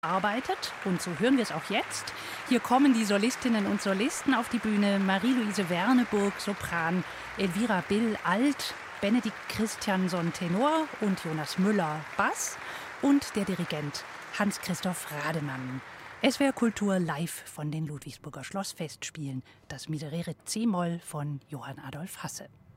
arbeitet. Und so hören wir es auch jetzt. Hier kommen die Solistinnen und Solisten auf die Bühne. Marie-Louise Werneburg, Sopran, Elvira Bill, Alt, Benedikt Christiansson, Tenor und Jonas Müller, Bass und der Dirigent Hans-Christoph Rademann. SWR Kultur live von den Ludwigsburger Schlossfestspielen. Das Miserere C-Moll von Johann Adolf Hasse.